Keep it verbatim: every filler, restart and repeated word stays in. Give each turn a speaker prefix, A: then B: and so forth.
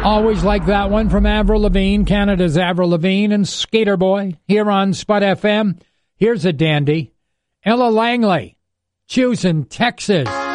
A: Always like that one from Avril Lavigne, Canada's Avril Lavigne and Skater Boy here on Spud F M. Here's a dandy. Ella Langley, choosing Texas.